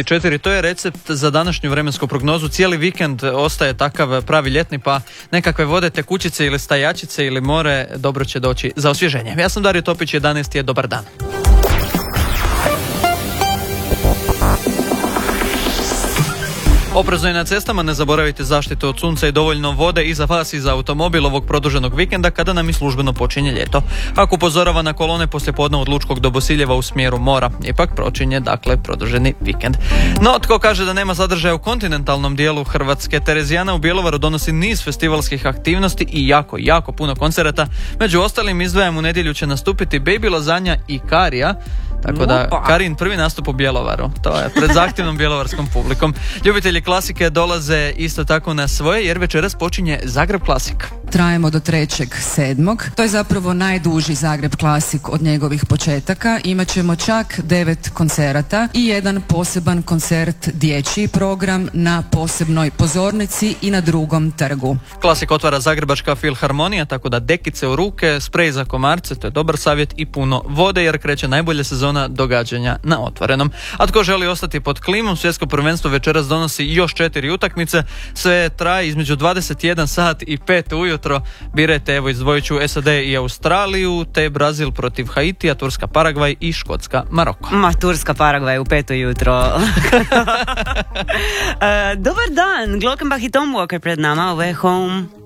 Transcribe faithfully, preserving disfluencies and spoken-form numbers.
trideset četiri. To je recept za današnju vremensku prognozu. Cijeli vikend ostaje takav pravi ljetni, pa nekakve vode, tekućice ili stajačice ili more dobro će doći za osvježenje. Ja sam Dario Topić, jedanaesti je dobar dan. Oprezno je na cestama, ne zaboravite zaštitu od sunca i dovoljno vode i za vas i za automobil ovog produženog vikenda kada nam i službeno počinje ljeto. Ako upozorava na kolone poslijepodne od Lučkog do Bosiljeva u smjeru mora, ipak počinje dakle produženi vikend. No, tko kaže da nema sadržaja u kontinentalnom dijelu Hrvatske? Terezijana u Bjelovaru donosi niz festivalskih aktivnosti i jako, jako puno koncerata. Među ostalim izdvajam u nedjelju će nastupiti Baby Lazanja i Karija. Tako da, Karin prvi nastup u Bjelovaru. To je pred zahtjevnom bjelovarskom publikom. Ljubitelji klasike dolaze isto tako na svoje, jer večeras počinje Zagreb Klasik. Trajemo do trećeg sedmog. To je zapravo najduži Zagreb Klasik od njegovih početaka. Imaćemo čak devet koncerata i jedan poseban koncert, dječji program na posebnoj pozornici i na drugom trgu. Klasik otvara Zagrebačka filharmonija, tako da dekice u ruke, sprej za komarce, to je dobar savjet, i puno vode, jer kreće najbolja sezona događanja na otvorenom. A tko želi ostati pod klimom, svjetsko prvenstvo večeras donosi još četiri utakmice. Sve traje između dvadeset jedan sat i pet ujutro. Birajte, evo izdvojit ću S A D i Australiju, te Brazil protiv Haitija, Turska Paragvaj i Škotska Maroko. Ma, Turska Paragvaj u peto jutro. uh, dobar dan, Glockenbach i Tom Walker pred nama, ovo je Home.